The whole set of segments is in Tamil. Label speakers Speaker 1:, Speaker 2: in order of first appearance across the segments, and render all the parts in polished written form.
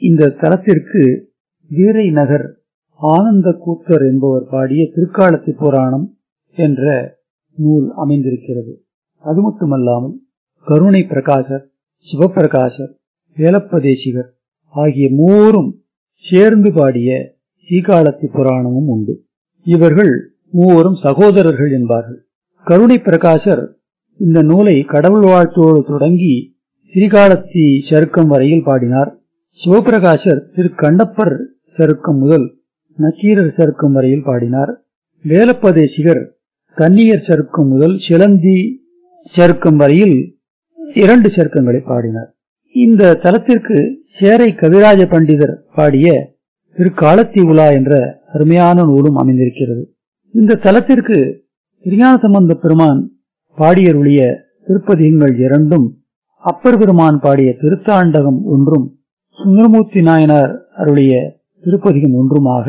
Speaker 1: இந்த தலத்திற்கு வீரை நகர் ஆனந்த கூத்தர் என்பவர் பாடிய திருக்காலத்தி புராணம் என்ற நூல் அமைந்திருக்கிறது. அது மட்டுமல்லாமல் கருணை பிரகாசர், சிவபிரகாசர், வேலப்பதேசிகர் ஆகிய மூவரும் சேர்ந்து பாடிய ஸ்ரீகாலத்தி புராணமும் உண்டு. இவர்கள் மூவரும் சகோதரர்கள் என்பார்கள். கருணை பிரகாசர் இந்த நூலை கடவுள் வாழ்த்தோடு தொடங்கி ஸ்ரீகாலத்தி சருக்கம் வரையில் பாடினார். சிவபிரகாசர் திரு கண்ணப்பர் சருக்கம் முதல் நக்கீரர் சருக்கம் வரையில் பாடினார். வேலப்பதேசிகர் கன்னியர் சருக்கம் முதல் சிலந்தி சருக்கம் வரையில் 2 சருக்கங்களை பாடினார். இந்த தலத்திற்கு சேரை கவிராஜ பண்டிதர் பாடிய திருக்காலத்தி உலா என்ற அருமையான நூலும் அமைந்திருக்கிறது. இந்த தலத்திற்கு திருஞான சம்பந்த பெருமான் பாடியருடைய திருப்பதிகங்கள் 2ம், அப்பர் பெருமான் பாடிய திருத்தாண்டகம் 1ம், சுந்தரமூர்த்தி நாயனார் அருளிய திருப்பதிகம் 1மாக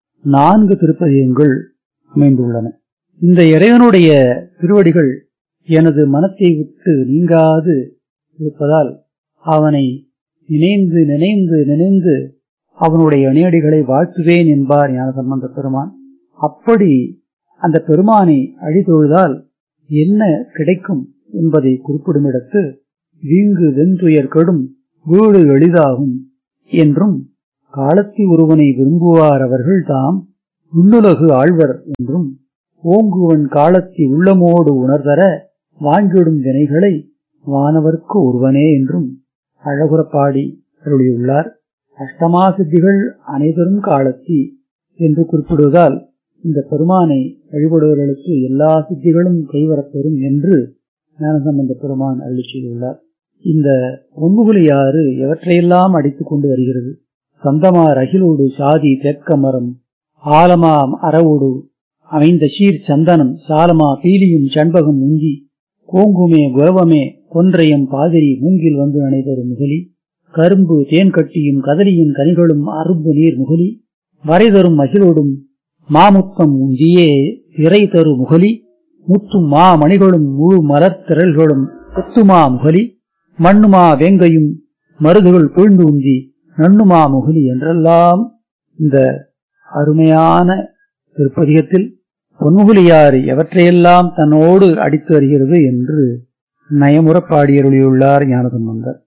Speaker 1: 4 திருப்பதிகங்கள் அமைந்துள்ளன. இந்த இறைவனுடைய திருவடிகள் எனது மனத்தை விட்டு நீங்காது இருப்பதால் அவனை நினைந்து நினைந்து நினைந்து அவனுடைய அணியடிகளை வாழ்த்துவேன் என்பார் ஞானசம்பந்த பெருமான். அப்படி அந்த பெருமானை அழிதொழுதால் என்ன கிடைக்கும் என்பதை குறிப்பிடும் இடத்து வீங்கு வெந்துயர் கடும் வீடு எளிதாகும் என்றும், காலத்தி ஒருவனை விரும்புவார் அவர்கள் தாம் விண்ணுலகு ஆழ்வர் என்றும், ஓங்குவன் காலத்தி உள்ளமோடு உணர்தர வாங்கிடும் வினைகளை வானவர்க்கு ஒருவனே என்றும் அழகுறப்பாடி அருளியுள்ளார். அஷ்டமா சித்திகள் அனைவரும் காலத்தி என்று குறிப்பிடுவதால் இந்த பெருமானை வழிபடுவர்களுக்கு எல்லா சித்திகளும் கைவரப்பெறும் என்று ஞானசம்பந்த பெருமான் அருளி செய்துள்ளார். இந்த ஒன்முகுலியாறு எவற்றையெல்லாம் அடித்துக் கொண்டு வருகிறது. சந்தமார் அகிலோடு சாதி தெற்க மரம் ஆலமா அறவோடு அமைந்த சீர் சந்தனம் சாலமா பீலியும் சண்பகம் முங்கி கோங்குமே குரவமே கொன்றையம் பாதிரி மூங்கில் வந்து நடைபெறும் முகலி கரும்பு தேன் கட்டியும் கதலியின் கனிகளும் அரும்பு நீர் முகலி வரைதரும் அகிலோடும் மாமுத்தம் முந்தியே திரை தரு முகலி முத்தும் மா மணிகளும் முழு மலர் திரள்களும் கொத்துமா முகலி மண்ணுமா வேங்கையும் மருதுகள் புழ்ந்து உந்தி நண்ணுமா முகலி என்றெல்லாம் இந்த அருமையான திருப்பதிகத்தில் பொன்முகுலியாறு எவற்றையெல்லாம் தன்னோடு அடித்து வருகிறது என்று நயமுற பாடியருளியுள்ளார் ஞானசம்பந்தர்.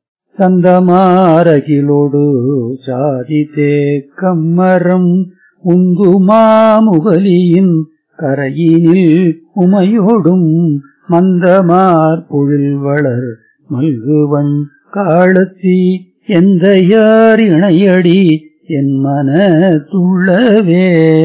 Speaker 1: சந்தமாரகிலோடு சாதி தேக்கம்மரம் உந்துமா முகலியின் கரையினில் உமையோடும் மந்தமார் பொழில் வளர் மல்குவன் காலத்தி எந்த யார் இணையடி என் மன துள்ளவே.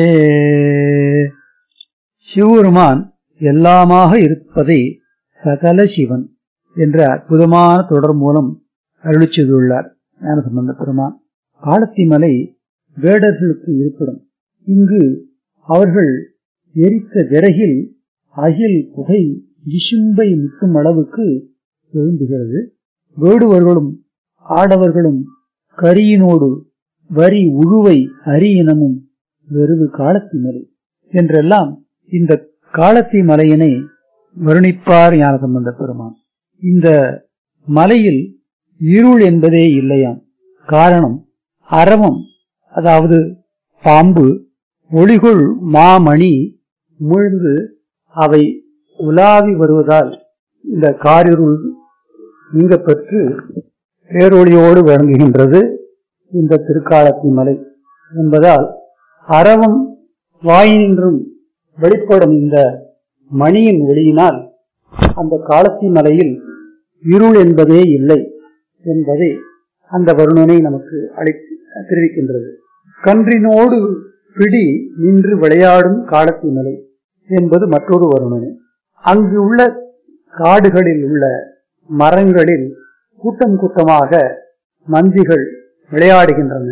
Speaker 1: சிவபெருமான் எல்லாமாக இருப்பதை சகல சிவன் என்ற அற்புதமான தொடர் மூலம் அருளி செய்துள்ளார் ஞானசம்பந்த பெருமான். காலத்தி மலை வேடர்களுக்கு இருப்பிடம். இங்கு அவர்கள் எரித்த விறகில் அகில் புகை விசும்பை முட்டும் அளவுக்கு எழும்புகிறது. வேடுவர்களும் ஆடவர்களும் கரியினோடு வரி உழுவை அரியினமும் வெறுவு காலத்தி மலை என்றெல்லாம் இந்த காலத்தி மலையினை வருணிப்பார் ஞானசம்பந்த பெருமான். இந்த மலையில் இருள் என்பதே இல்லையாம். காரணம், அரவம் அதாவது பாம்பு ஒளிகுள் மாமணி உமிழ்ந்து அவை உலாவி வருவதால் இந்த காரிருள் நீங்க பெற்று பேரொளியோடு விளங்குகின்றது இந்த திருக்காலத்தி மலை என்பதால் அரவம் வாயினின்றும் வெளிப்படும் இந்த மணியின் ஒளியினால் அந்த காலத்தி மலையில் இருள் என்பதே இல்லை என்பதை அந்த வருணனை நமக்கு தெரிவிக்கின்றது. கன்றினோடு பிடி நின்று விளையாடும் காலத்தி மலை என்பது மற்றொரு வருணனை. அங்கு உள்ள காடுகளில் உள்ள மரங்களில் கூட்டம் கூட்டமாக மந்திகள் விளையாடுகின்றன.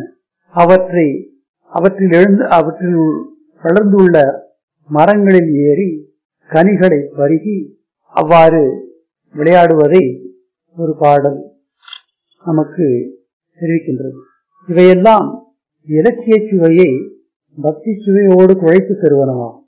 Speaker 1: அவற்றில் வளர்ந்துள்ள மரங்களில் ஏறி கனிகளை பருகி அவ்வாறு விளையாடுவதை ஒரு பாடல் நமக்கு தெரிவிக்கின்றது. இவையெல்லாம் இலக்கிய சுவையை பக்தி சுவையோடு குழைத்து தருவனவாம்.